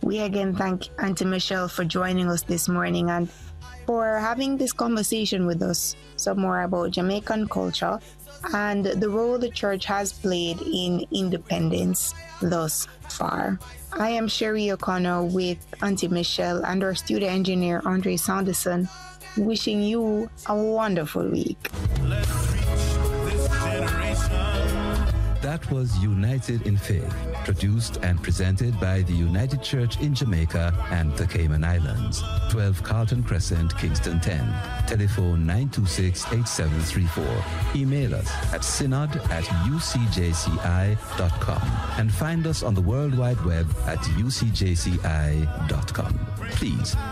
We again thank Auntie Michelle for joining us this morning and for having this conversation with us, some more about Jamaican culture and the role the church has played in independence thus far. I am Sherry O'Connor with Auntie Michelle and our studio engineer, Andre Sanderson, wishing you a wonderful week. That was United in Faith, produced and presented by the United Church in Jamaica and the Cayman Islands. 12 Carlton Crescent, Kingston 10. Telephone 926-8734. Email us at synod@ucjci.com and find us on the World Wide Web at ucjci.com. Please